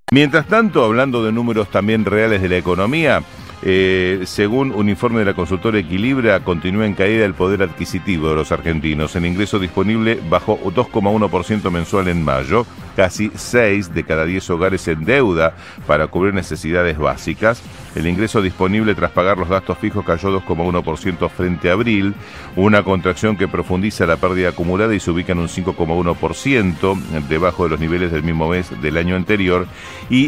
Mientras tanto, hablando de números también reales de la economía, según un informe de la consultora Equilibra, continúa en caída el poder adquisitivo de los argentinos. El ingreso disponible bajó 2,1% mensual en mayo, casi 6 de cada 10 hogares en deuda para cubrir necesidades básicas. El ingreso disponible tras pagar los gastos fijos cayó 2,1% frente a abril, una contracción que profundiza la pérdida acumulada y se ubica en un 5,1%, debajo de los niveles del mismo mes del año anterior, y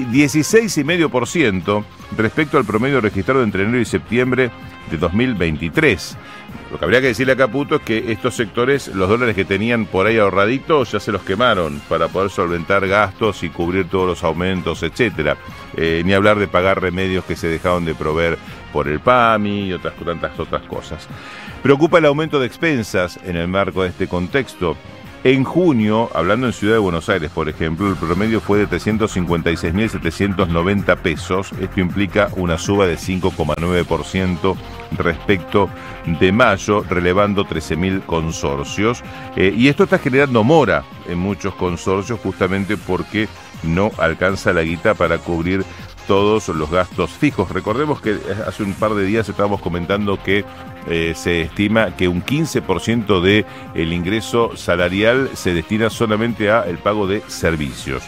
16,5% respecto al promedio registrado entre enero y septiembre de 2023. Lo que habría que decirle a Caputo es que estos sectores, los dólares que tenían por ahí ahorraditos, ya se los quemaron para poder solventar gastos y cubrir todos los aumentos, etcétera. Ni hablar de pagar remedios que se dejaron de proveer por el PAMI y tantas otras cosas. Preocupa el aumento de expensas en el marco de este contexto. En junio, hablando en Ciudad de Buenos Aires, por ejemplo, el promedio fue de 356.790 pesos. Esto implica una suba de 5,9% respecto de mayo, relevando 13.000 consorcios. Y esto está generando mora en muchos consorcios justamente porque no alcanza la guita para cubrir todos los gastos fijos. Recordemos que hace un par de días estábamos comentando que se estima que un 15% del ingreso salarial se destina solamente a el pago de servicios.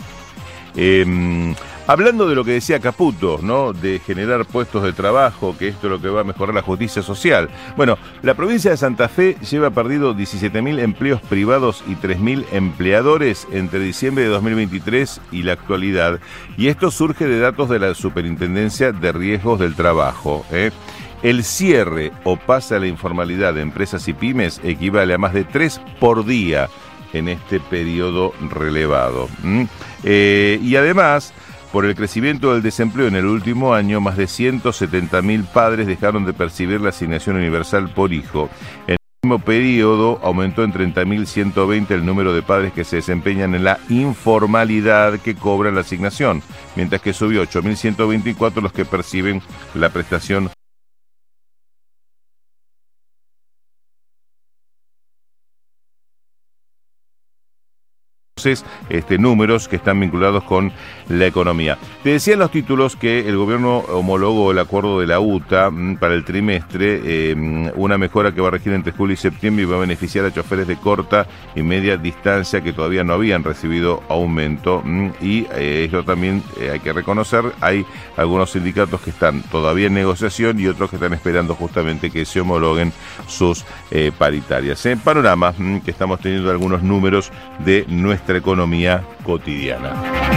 Hablando de lo que decía Caputo, ¿no? De generar puestos de trabajo, que esto es lo que va a mejorar la justicia social. Bueno, la provincia de Santa Fe lleva perdido 17.000 empleos privados y 3.000 empleadores entre diciembre de 2023 y la actualidad. Y esto surge de datos de la Superintendencia de Riesgos del Trabajo, El cierre o pase a la informalidad de empresas y pymes equivale a más de 3 por día en este periodo relevado. Y además, por el crecimiento del desempleo en el último año, más de 170.000 padres dejaron de percibir la asignación universal por hijo. En el mismo periodo aumentó en 30.120 el número de padres que se desempeñan en la informalidad que cobran la asignación, mientras que subió 8.124 los que perciben la prestación. Números que están vinculados con la economía. Te decía en los títulos que el gobierno homologó el acuerdo de la UTA para el trimestre, una mejora que va a regir entre julio y septiembre y va a beneficiar a choferes de corta y media distancia que todavía no habían recibido aumento. Y eso también hay que reconocer, hay algunos sindicatos que están todavía en negociación y otros que están esperando justamente que se homologuen sus paritarias. Panorama que estamos teniendo algunos números de nuestra economía cotidiana.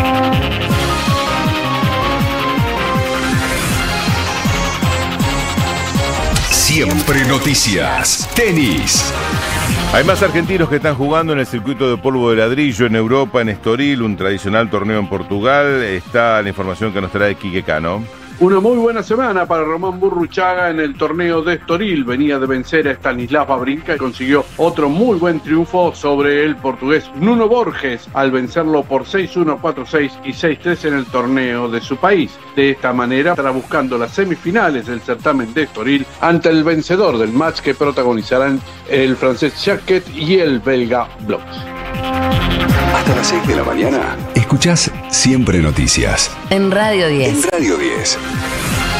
Siempre noticias. Tenis. Hay más argentinos que están jugando en el circuito de polvo de ladrillo en Europa, en Estoril, un tradicional torneo en Portugal. Está la información que nos trae Quique Cano. Una muy buena semana para Román Burruchaga en el torneo de Estoril. Venía de vencer a Stanislav Wawrinka y consiguió otro muy buen triunfo sobre el portugués Nuno Borges al vencerlo por 6-1, 4-6 y 6-3 en el torneo de su país. De esta manera estará buscando las semifinales del certamen de Estoril ante el vencedor del match que protagonizarán el francés Jacquet y el belga Bloch. Hasta las 6 de la mañana, escuchás Siempre Noticias. En Radio 10. En Radio 10.